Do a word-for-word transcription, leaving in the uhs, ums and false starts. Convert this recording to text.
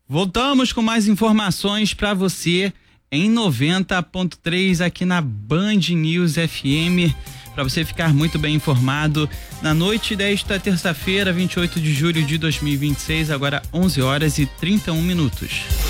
Voltamos com mais informações para você em noventa ponto três aqui na Band News F M, para você ficar muito bem informado na noite desta terça-feira, vinte e oito de julho de dois mil e vinte e seis, agora onze horas e trinta e um minutos.